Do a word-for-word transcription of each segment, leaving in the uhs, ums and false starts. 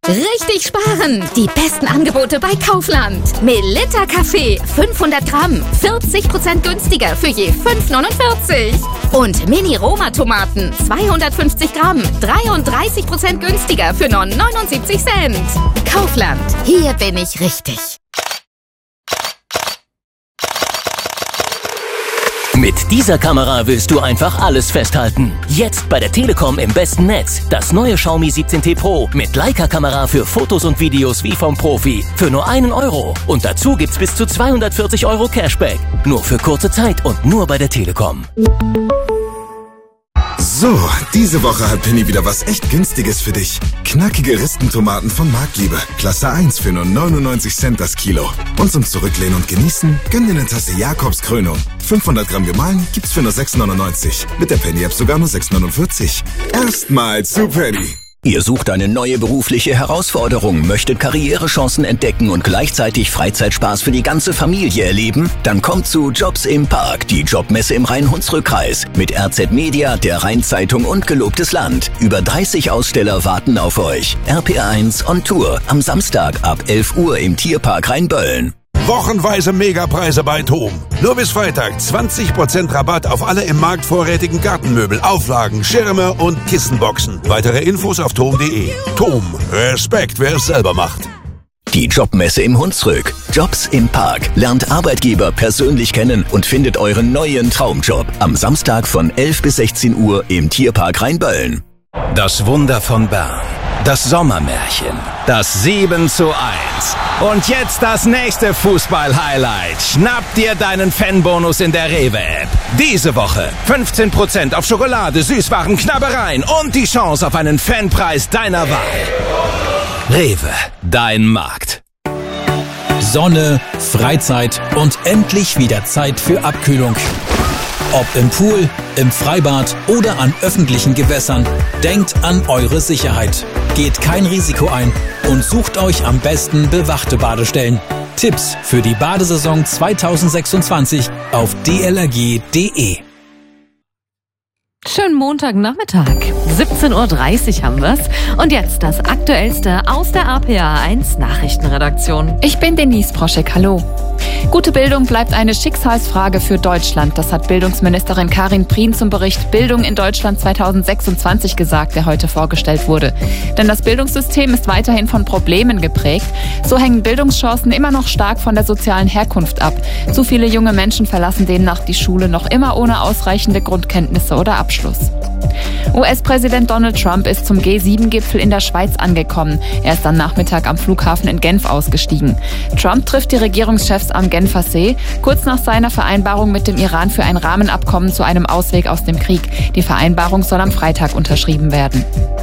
Richtig sparen! Die besten Angebote bei Kaufland. Melitta Kaffee, fünfhundert Gramm, vierzig Prozent günstiger für je fünf neunundvierzig. Und Mini-Roma-Tomaten, zweihundertfünfzig Gramm, dreiunddreißig Prozent günstiger für nur neunundsiebzig Cent. Kaufland, hier bin ich richtig. Mit dieser Kamera willst du einfach alles festhalten. Jetzt bei der Telekom im besten Netz. Das neue Xiaomi siebzehn T Pro mit Leica-Kamera für Fotos und Videos wie vom Profi. Für nur einen Euro. Und dazu gibt's bis zu zweihundertvierzig Euro Cashback. Nur für kurze Zeit und nur bei der Telekom. So, diese Woche hat Penny wieder was echt Günstiges für dich. Knackige Ristentomaten von Marktliebe. Klasse eins für nur neunundneunzig Cent das Kilo. Und zum Zurücklehnen und Genießen, gönn dir eine Tasse Jakobskrönung. fünfhundert Gramm gemahlen gibt's für nur sechs neunundneunzig. Mit der Penny-App sogar nur sechs neunundvierzig. Erstmal zu Penny. Ihr sucht eine neue berufliche Herausforderung, möchtet Karrierechancen entdecken und gleichzeitig Freizeitspaß für die ganze Familie erleben? Dann kommt zu Jobs im Park, die Jobmesse im Rhein-Hunsrück-Kreis. Mit R Z Media, der Rheinzeitung und Gelobtes Land. Über dreißig Aussteller warten auf euch. R P R eins on Tour. Am Samstag ab elf Uhr im Tierpark Rheinböllen. Wochenweise Megapreise bei TOM. Nur bis Freitag zwanzig Prozent Rabatt auf alle im Markt vorrätigen Gartenmöbel, Auflagen, Schirme und Kissenboxen. Weitere Infos auf tom punkt de. TOM. Respekt, wer es selber macht. Die Jobmesse im Hunsrück. Jobs im Park. Lernt Arbeitgeber persönlich kennen und findet euren neuen Traumjob. Am Samstag von elf bis sechzehn Uhr im Tierpark Rheinböllen. Das Wunder von Bern. Das Sommermärchen. Das sieben zu eins. Und jetzt das nächste Fußball-Highlight. Schnapp dir deinen Fanbonus in der Rewe-App. Diese Woche fünfzehn Prozent auf Schokolade, Süßwaren, Knabbereien und die Chance auf einen Fanpreis deiner Wahl. Rewe, dein Markt. Sonne, Freizeit und endlich wieder Zeit für Abkühlung. Ob im Pool, im Freibad oder an öffentlichen Gewässern, denkt an eure Sicherheit. Geht kein Risiko ein und sucht euch am besten bewachte Badestellen. Tipps für die Badesaison zweitausendsechsundzwanzig auf d l r g punkt d e. Schönen Montagnachmittag. siebzehn Uhr dreißig haben wir's. Und jetzt das Aktuellste aus der R P R eins Nachrichtenredaktion. Ich bin Denise Proschek. Hallo. Gute Bildung bleibt eine Schicksalsfrage für Deutschland. Das hat Bildungsministerin Karin Prien zum Bericht Bildung in Deutschland zweitausendsechsundzwanzig gesagt, der heute vorgestellt wurde. Denn das Bildungssystem ist weiterhin von Problemen geprägt. So hängen Bildungschancen immer noch stark von der sozialen Herkunft ab. Zu viele junge Menschen verlassen demnach die Schule noch immer ohne ausreichende Grundkenntnisse oder Abschluss. U S-Präsident Donald Trump ist zum G sieben Gipfel in der Schweiz angekommen. Er ist am Nachmittag am Flughafen in Genf ausgestiegen. Trump trifft die Regierungschefs am Genfer See, kurz nach seiner Vereinbarung mit dem Iran für ein Rahmenabkommen zu einem Ausweg aus dem Krieg. Die Vereinbarung soll am Freitag unterschrieben werden.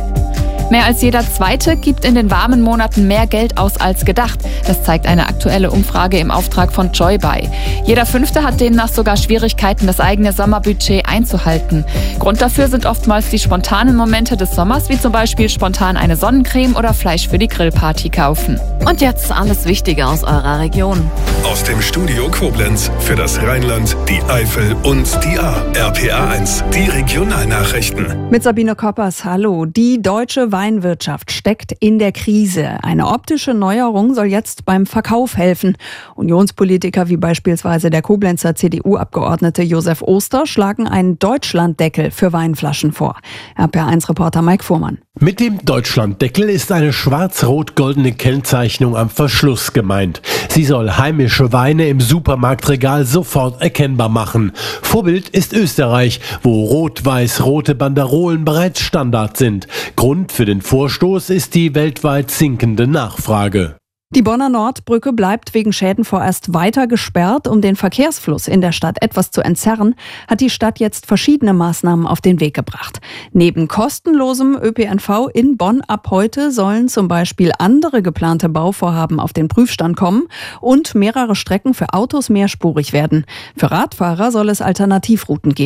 Mehr als jeder Zweite gibt in den warmen Monaten mehr Geld aus als gedacht. Das zeigt eine aktuelle Umfrage im Auftrag von Joybuy. Jeder Fünfte hat demnach sogar Schwierigkeiten, das eigene Sommerbudget einzuhalten. Grund dafür sind oftmals die spontanen Momente des Sommers, wie zum Beispiel spontan eine Sonnencreme oder Fleisch für die Grillparty kaufen. Und jetzt alles Wichtige aus eurer Region. Aus dem Studio Koblenz für das Rheinland, die Eifel und die A. R P R eins, die Regionalnachrichten. Mit Sabine Koppers, hallo. Die deutsche Weinwirtschaft steckt in der Krise. Eine optische Neuerung soll jetzt beim Verkauf helfen. Unionspolitiker wie beispielsweise der Koblenzer C D U-Abgeordnete Josef Oster schlagen einen Deutschlanddeckel für Weinflaschen vor. R P R eins-Reporter Mike Fuhrmann. Mit dem Deutschlanddeckel ist eine schwarz-rot-goldene Kennzeichnung am Verschluss gemeint. Sie soll heimische Weine im Supermarktregal sofort erkennbar machen. Vorbild ist Österreich, wo rot-weiß-rote Banderolen bereits Standard sind. Grund für den Vorstoß ist die weltweit sinkende Nachfrage. Die Bonner Nordbrücke bleibt wegen Schäden vorerst weiter gesperrt. Um den Verkehrsfluss in der Stadt etwas zu entzerren, hat die Stadt jetzt verschiedene Maßnahmen auf den Weg gebracht. Neben kostenlosem Ö P N V in Bonn ab heute sollen zum Beispiel andere geplante Bauvorhaben auf den Prüfstand kommen und mehrere Strecken für Autos mehrspurig werden. Für Radfahrer soll es Alternativrouten geben.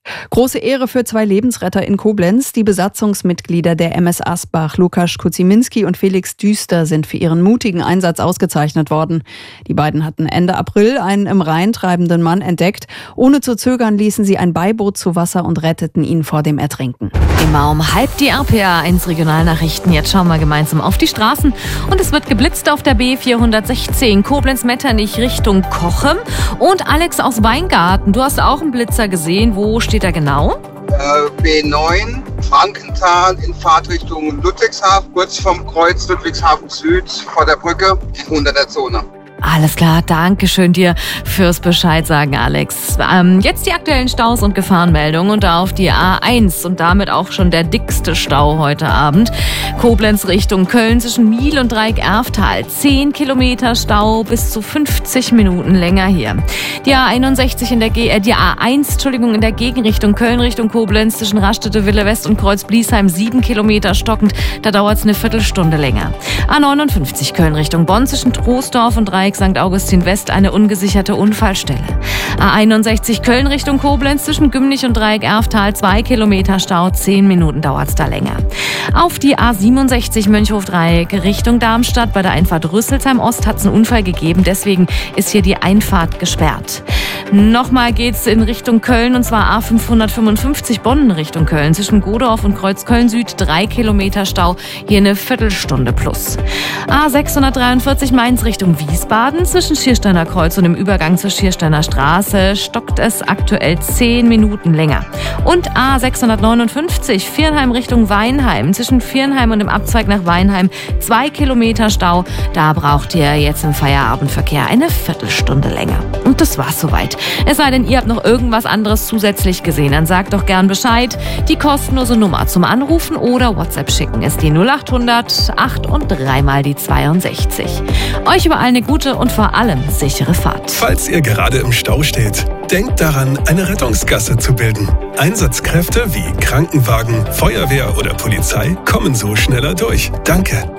Große Ehre für zwei Lebensretter in Koblenz. Die Besatzungsmitglieder der M S Asbach, Lukas Kuziminski und Felix Düster, sind für ihren mutigen Einsatz ausgezeichnet worden. Die beiden hatten Ende April einen im Rhein treibenden Mann entdeckt. Ohne zu zögern ließen sie ein Beiboot zu Wasser und retteten ihn vor dem Ertrinken. Immer um halb die R P A eins Regionalnachrichten. Jetzt schauen wir gemeinsam auf die Straßen. Und es wird geblitzt auf der B vierhundertsechzehn Koblenz-Metternich Richtung Kochem. Und Alex aus Weingarten, du hast auch einen Blitzer gesehen. Wo steht er genau? Äh, B neun, Frankenthal in Fahrtrichtung Ludwigshafen, kurz vom Kreuz Ludwigshafen Süd vor der Brücke, unter der Zone. Alles klar, danke schön dir fürs Bescheid sagen, Alex. Ähm, jetzt die aktuellen Staus und Gefahrenmeldungen und auf die A eins und damit auch schon der dickste Stau heute Abend. Koblenz Richtung Köln zwischen Miel und Dreieck-Erftal. zehn Kilometer Stau, bis zu fünfzig Minuten länger hier. Die A einundsechzig in der G äh, die A eins, Entschuldigung, in der Gegenrichtung Köln Richtung Koblenz zwischen Raststätte Wille West und Kreuz Bliesheim sieben Kilometer stockend. Da dauert es eine Viertelstunde länger. A neunundfünfzig Köln Richtung Bonn zwischen Troisdorf und Dreieck Sankt Augustin West eine ungesicherte Unfallstelle. A einundsechzig Köln Richtung Koblenz zwischen Gümnich und Dreieck-Erftal zwei Kilometer Stau, zehn Minuten dauert es da länger. Auf die A siebenundsechzig Mönchhof-Dreieck Richtung Darmstadt bei der Einfahrt Rüsselsheim Ost hat es einen Unfall gegeben, deswegen ist hier die Einfahrt gesperrt. Nochmal geht's in Richtung Köln und zwar A fünfhundertfünfundfünfzig Bonn Richtung Köln zwischen Godorf und Kreuz Köln Süd drei Kilometer Stau, hier eine Viertelstunde plus. A sechshundertdreiundvierzig Mainz Richtung Wiesbaden zwischen Schiersteiner Kreuz und dem Übergang zur Schiersteiner Straße stockt es aktuell zehn Minuten länger. Und A sechshundertneunundfünfzig Viernheim Richtung Weinheim zwischen Viernheim und dem Abzweig nach Weinheim zwei Kilometer Stau. Da braucht ihr jetzt im Feierabendverkehr eine Viertelstunde länger. Und das war's soweit. Es sei denn, ihr habt noch irgendwas anderes zusätzlich gesehen, dann sagt doch gern Bescheid. Die kostenlose Nummer zum Anrufen oder WhatsApp schicken ist die null achthundert acht und dreimal die zweiundsechzig. Euch überall eine gute und vor allem sichere Fahrt. Falls ihr gerade im Stau steht, denkt daran, eine Rettungsgasse zu bilden. Einsatzkräfte wie Krankenwagen, Feuerwehr oder Polizei kommen so schneller durch. Danke.